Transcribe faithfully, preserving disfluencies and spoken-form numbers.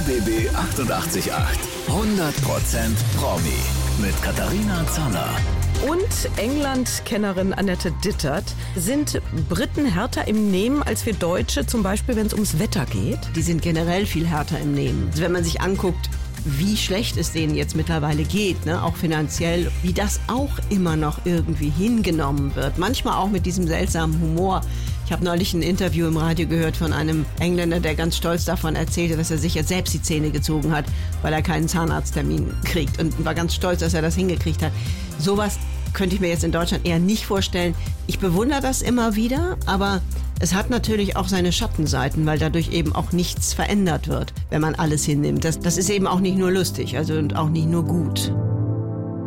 B B achtundachtzig Komma acht. hundert Prozent Promi mit Katharina Zander. Und England-Kennerin Annette Dittert. Sind Briten härter im Nehmen als wir Deutsche, zum Beispiel wenn es ums Wetter geht? Die sind generell viel härter im Nehmen. Also wenn man sich anguckt, wie schlecht es denen jetzt mittlerweile geht, ne, auch finanziell, wie das auch immer noch irgendwie hingenommen wird. Manchmal auch mit diesem seltsamen Humor. Ich habe neulich ein Interview im Radio gehört von einem Engländer, der ganz stolz davon erzählte, dass er sich jetzt selbst die Zähne gezogen hat, weil er keinen Zahnarzttermin kriegt und war ganz stolz, dass er das hingekriegt hat. Sowas könnte ich mir jetzt in Deutschland eher nicht vorstellen. Ich bewundere das immer wieder, aber es hat natürlich auch seine Schattenseiten, weil dadurch eben auch nichts verändert wird, wenn man alles hinnimmt. Das, das ist eben auch nicht nur lustig, also und auch nicht nur gut.